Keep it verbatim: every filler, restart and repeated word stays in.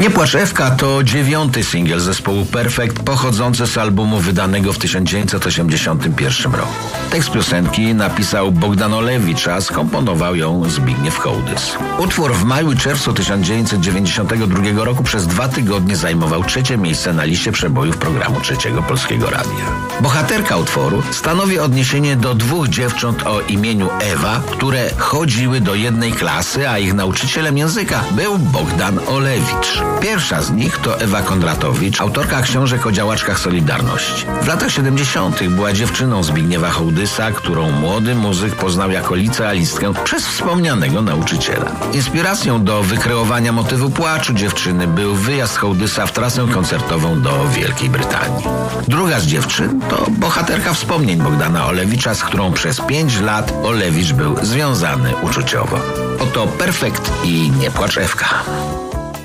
Nie płacz Ewka to dziewiąty singiel zespołu Perfekt, pochodzący z albumu wydanego w tysiąc dziewięćset osiemdziesiątym pierwszym roku. Tekst piosenki napisał Bogdan Olewicz, a skomponował ją Zbigniew Hołdys. Utwór w maju i czerwcu tysiąc dziewięćset dziewięćdziesiątego drugiego roku przez dwa tygodnie zajmował trzecie miejsce na liście przebojów programu Trzeciego Polskiego Radia. Bohaterka utworu stanowi odniesienie do dwóch dziewcząt o imieniu Ewa, które chodziły do jednej klasy, a ich nauczycielem języka był Bogdan Olewicz. Pierwsza z nich to Ewa Kondratowicz, autorka książek o działaczkach Solidarności. W latach siedemdziesiątych była dziewczyną Zbigniewa Hołdysa, którą młody muzyk poznał jako licealistkę przez wspomnianego nauczyciela. Inspiracją do wykreowania motywu płaczu dziewczyny był wyjazd Hołdysa w trasę koncertową do Wielkiej Brytanii. Druga z dziewczyn to bohaterka wspomnień Bogdana Olewicza, z którą przez pięć lat Olewicz był związany uczuciowo. Oto Perfekt i Nie płacz Ewka.